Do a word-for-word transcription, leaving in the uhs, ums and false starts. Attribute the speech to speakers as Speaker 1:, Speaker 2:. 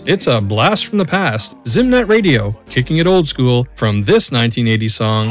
Speaker 1: It's a blast from the past. Zimnet Radio, kicking it old school from this nineteen eighty song,